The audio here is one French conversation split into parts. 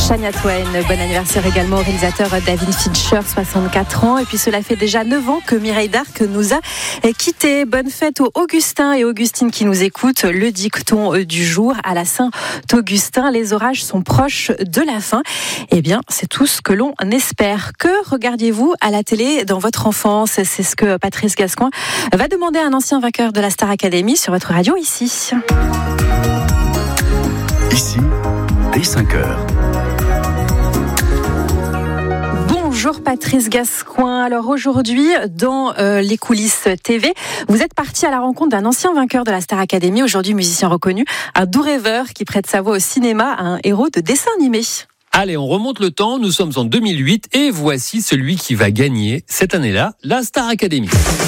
Shania Twain, bon anniversaire également au réalisateur David Fincher, 64 ans. Et puis cela fait déjà 9 ans que Mireille d'Arc nous a quittés. Bonne fête aux Augustins et Augustines qui nous écoutent. Le dicton du jour à la Saint-Augustin, les orages sont proches de la fin. Eh bien, c'est tout ce que l'on espère. Que regardiez-vous à la télé dans votre enfance? C'est ce que Patrice Gascoin va demander à un ancien vainqueur de la Star Academy sur votre radio ici. Ici, dès 5h. Bonjour Patrice Gascoin. Alors aujourd'hui, dans les coulisses TV, vous êtes parti à la rencontre d'un ancien vainqueur de la Star Academy, aujourd'hui musicien reconnu, un doux rêveur qui prête sa voix au cinéma à un héros de dessin animé. Allez, on remonte le temps, nous sommes en 2008 et voici celui qui va gagner cette année-là la Star Academy.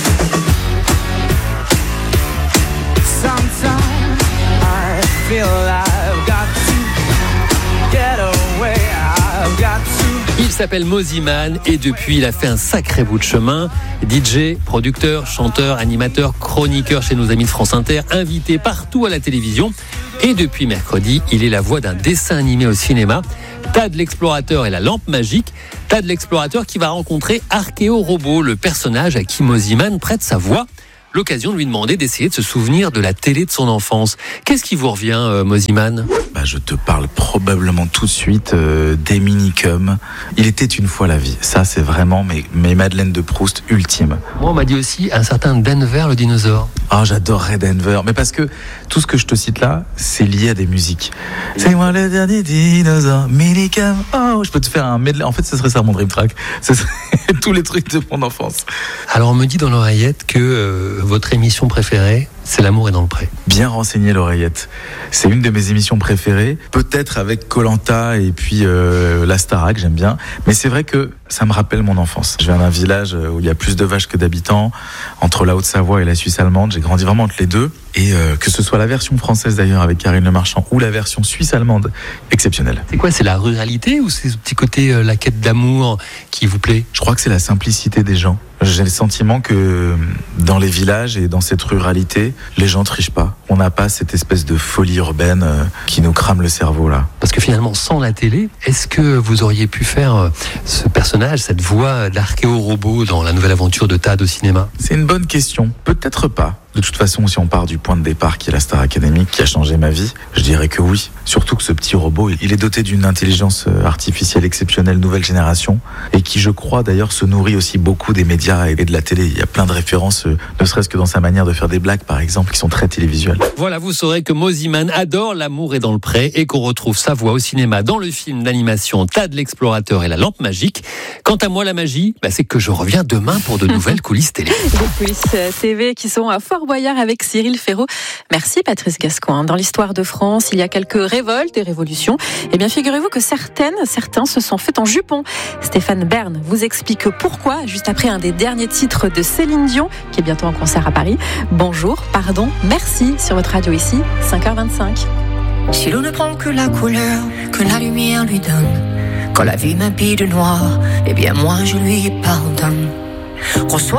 Il s'appelle Mosimann et depuis il a fait un sacré bout de chemin. DJ, producteur, chanteur, animateur, chroniqueur chez nos amis de France Inter, invité partout à la télévision. Et depuis mercredi, il est la voix d'un dessin animé au cinéma, Tad l'explorateur et la lampe magique. Tad l'explorateur qui va rencontrer Archéo Robot, le personnage à qui Mosimann prête sa voix. L'occasion de lui demander d'essayer de se souvenir de la télé de son enfance. Qu'est-ce qui vous revient, Mosimann ? Je te parle probablement tout de suite des Minicums. Il était une fois la vie. Ça, c'est vraiment mes Madeleines de Proust ultimes. Moi, on m'a dit aussi un certain Denver le dinosaure. J'adorerais Denver. Mais parce que tout ce que je te cite là, c'est lié à des musiques. C'est moi le dernier dinosaure, Minicum. Je peux te faire un medley. En fait, ce serait ça mon dream track. Ce serait tous les trucs de mon enfance. Alors, on me dit dans l'oreillette que votre émission préférée, c'est L'amour est dans le pré. Bien renseigné l'oreillette. C'est une de mes émissions préférées. Peut-être avec Koh-Lanta et puis la Starac, j'aime bien. Mais c'est vrai que ça me rappelle mon enfance. Je viens d'un village où il y a plus de vaches que d'habitants. Entre la Haute-Savoie et la Suisse allemande, j'ai grandi vraiment entre les deux. Et que ce soit la version française d'ailleurs avec Karine Le Marchand ou la version suisse-allemande, exceptionnelle. C'est quoi, c'est la ruralité ou c'est ce petit côté la quête d'amour qui vous plaît ? Je crois que c'est la simplicité des gens. J'ai le sentiment que dans les villages et dans cette ruralité, les gens trichent pas. On n'a pas cette espèce de folie urbaine qui nous crame le cerveau là. Parce que finalement, sans la télé, est-ce que vous auriez pu faire ce personnage, cette voix d'Archéo Robot dans la nouvelle aventure de Tad au cinéma ? C'est une bonne question. Peut-être pas. De toute façon, si on part du point de départ qui est la Star Academy, qui a changé ma vie, je dirais que oui. Surtout que ce petit robot, il est doté d'une intelligence artificielle exceptionnelle, nouvelle génération, et qui, je crois d'ailleurs, se nourrit aussi beaucoup des médias et de la télé. Il y a plein de références, ne serait-ce que dans sa manière de faire des blagues, par exemple, qui sont très télévisuelles. Voilà, vous saurez que Mosimann adore L'amour est dans le pré et qu'on retrouve sa voix au cinéma dans le film d'animation Tad l'explorateur et la lampe magique. Quant à moi, la magie, c'est que je reviens demain pour de nouvelles coulisses télé. Des coulisses TV qui sont à Fort Boyard avec Cyril Ferraud. Merci Patrice Gascoin. Dans l'histoire de France, il y a quelques révoltes et révolutions. Eh bien, figurez-vous que certains se sont faits en jupon. Stéphane Bern vous explique pourquoi, juste après un des derniers titres de Céline Dion, qui est bientôt en concert à Paris. Bonjour, pardon, merci sur votre radio ici, 5h25. Si l'on ne prend que la couleur que la lumière lui donne, quand la vie m'habille de noir, eh bien moi je lui pardonne.